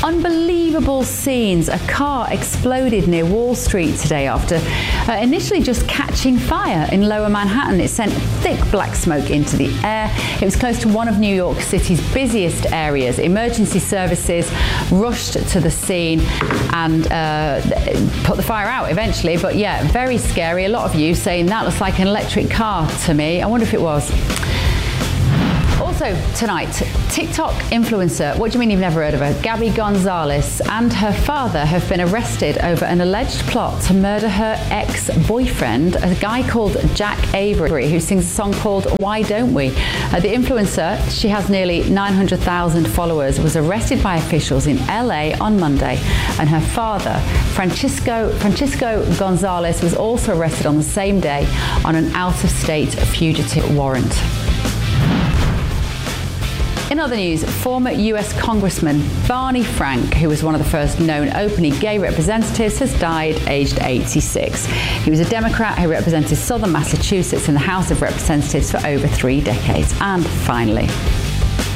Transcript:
Unbelievable scenes. A car exploded near Wall Street today after initially just catching fire in Lower Manhattan. It sent thick black smoke into the air. It was close to one of New York City's busiest areas. Emergency services rushed to the scene and put the fire out eventually. But yeah, very scary. A lot of you saying that looks like an electric car to me. I wonder if it was. Also tonight, TikTok influencer, what do you mean you've never heard of her? Gabby Gonzalez and her father have been arrested over an alleged plot to murder her ex-boyfriend, a guy called Jack Avery, who sings a song called Why Don't We? The influencer, she has nearly 900,000 followers, was arrested by officials in LA on Monday, and her father, Francisco Gonzalez, was also arrested on the same day on an out-of-state fugitive warrant. In other news, former US Congressman Barney Frank, who was one of the first known openly gay representatives, has died aged 86. He was a Democrat who represented southern Massachusetts in the House of Representatives for over 3 decades. And finally,